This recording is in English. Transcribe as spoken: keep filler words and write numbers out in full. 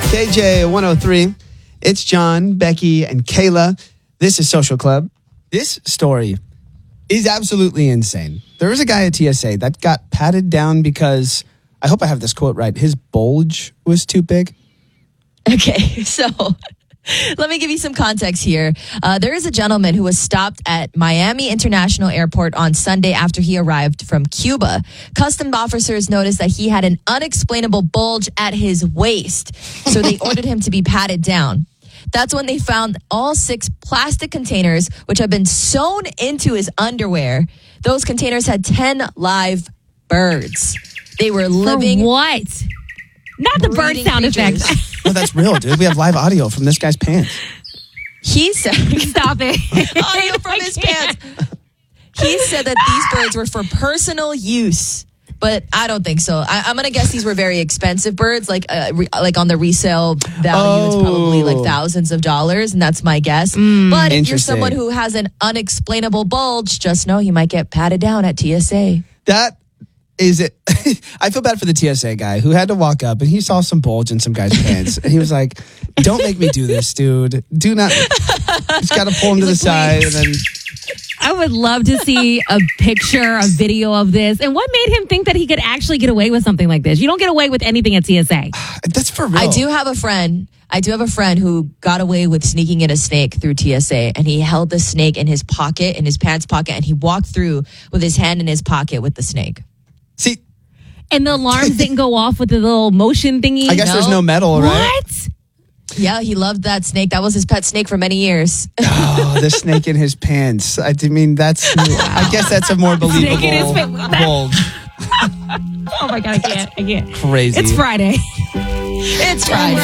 K J one oh three. It's John, Becky, and Kayla. This is Social Club. This story is absolutely insane. There was a guy at T S A that got patted down because, I hope I have this quote right, his bulge was too big. Okay, so let me give you some context here. Uh, there is a gentleman who was stopped at Miami International Airport on Sunday after he arrived from Cuba. Customs officers noticed that he had an unexplainable bulge at his waist, so they ordered him to be patted down. That's when they found all six plastic containers, which had been sewn into his underwear. Those containers had ten live birds. They were living... For what? Not the bird sound creatures. effects. No, that's real, dude. We have live audio from this guy's pants. He said... Stop it. Audio from his pants. He said that these birds were for personal use. But I don't think so. I, I'm going to guess these were very expensive birds. Like uh, re, like on the resale value, it's probably like thousands of dollars. And that's my guess. Mm, but if you're someone who has an unexplainable bulge, just know you might get patted down at T S A. That is it. I feel bad for the T S A guy who had to walk up and he saw some bulge in some guy's pants. And he was like, don't make me do this, dude. Do not. Just got to pull him to the side and then... I would love to see a picture, a video of this. And what made him think that he could actually get away with something like this? You don't get away with anything at T S A. That's for real. I do have a friend. I do have a friend who got away with sneaking in a snake through T S A, and he held the snake in his pocket, in his pants pocket, and he walked through with his hand in his pocket with the snake. See, and the alarms didn't go off with the little motion thingy. I guess no. there's no metal, right? What? Yeah, he loved that snake. That was his pet snake for many years. Oh, the snake in his pants. I mean, that's, wow. I guess that's a more believable Snake in his pants. bulge. Oh my God, I can't. I can't. Crazy. It's Friday. It's Friday.